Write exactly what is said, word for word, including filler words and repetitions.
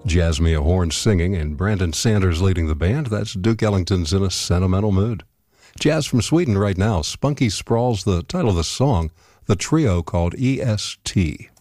Jasmine Horn singing and Brandon Sanders leading the band. That's Duke Ellington's In a Sentimental Mood. Jazz from Sweden right now. Spunky Sprawls, the title of the song, the trio called E S T.